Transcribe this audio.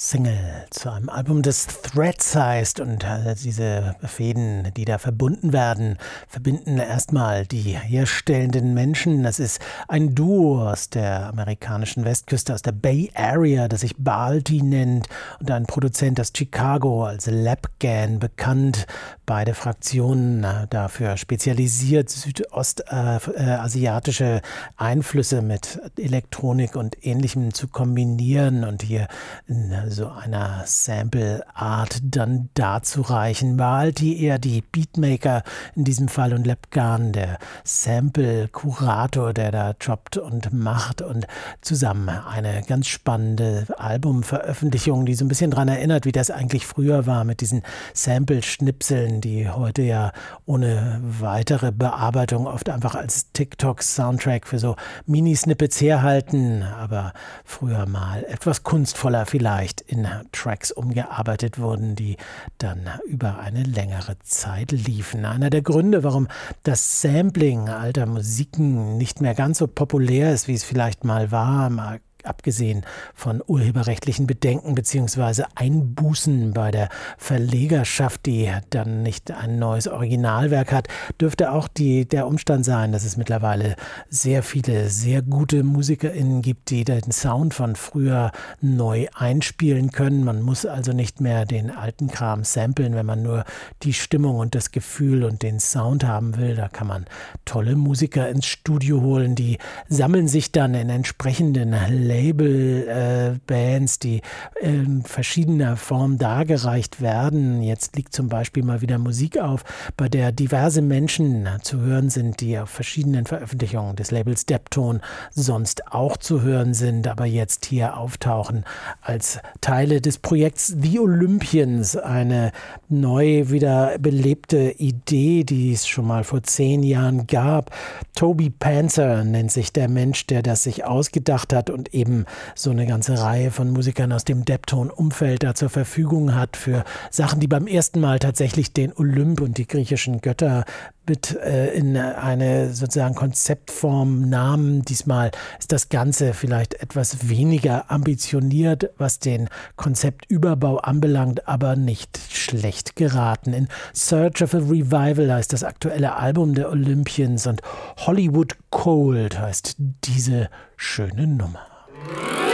Single zu einem Album, das Threads heißt, und diese Fäden, die da verbunden werden, verbinden erstmal die herstellenden Menschen. Das ist ein Duo aus der amerikanischen Westküste, aus der Bay Area, das sich Balti nennt, und ein Produzent aus Chicago als Lapgan bekannt. Beide Fraktionen dafür spezialisiert, südostasiatische Einflüsse mit Elektronik und Ähnlichem zu kombinieren und hier in so einer Sample-Art dann darzureichen. Balti eher die Beatmaker in diesem Fall und Lapgan der Sample-Kurator, der da jobbt und macht, und zusammen eine ganz spannende Albumveröffentlichung, die so ein bisschen daran erinnert, wie das eigentlich früher war mit diesen Sample-Schnipseln, die heute ja ohne weitere Bearbeitung oft einfach als TikTok-Soundtrack für so Mini-Snippets herhalten, aber früher mal etwas kunstvoller vielleicht in Tracks umgearbeitet wurden, die dann über eine längere Zeit liefen. Einer der Gründe, warum das Sampling alter Musiken nicht mehr ganz so populär ist, wie es vielleicht mal war, abgesehen von urheberrechtlichen Bedenken bzw. Einbußen bei der Verlegerschaft, die dann nicht ein neues Originalwerk hat, dürfte auch der Umstand sein, dass es mittlerweile sehr viele, sehr gute MusikerInnen gibt, die den Sound von früher neu einspielen können. Man muss also nicht mehr den alten Kram samplen, wenn man nur die Stimmung und das Gefühl und den Sound haben will. Da kann man tolle Musiker ins Studio holen, die sammeln sich dann in entsprechenden Label-Bands, die in verschiedener Form dargereicht werden. Jetzt liegt zum Beispiel mal wieder Musik auf, bei der diverse Menschen zu hören sind, die auf verschiedenen Veröffentlichungen des Labels Deptone sonst auch zu hören sind, aber jetzt hier auftauchen als Teile des Projekts The Olympians, eine neu wieder belebte Idee, die es schon mal vor 10 Jahren gab. Toby Panther nennt sich der Mensch, der das sich ausgedacht hat und eben so eine ganze Reihe von Musikern aus dem Deptone-Umfeld da zur Verfügung hat für Sachen, die beim ersten Mal tatsächlich den Olymp und die griechischen Götter mit in eine sozusagen Konzeptform nahmen. Diesmal ist das Ganze vielleicht etwas weniger ambitioniert, was den Konzeptüberbau anbelangt, aber nicht schlecht geraten. In Search of a Revival heißt das aktuelle Album der Olympians und Hollywood Cold heißt diese schöne Nummer.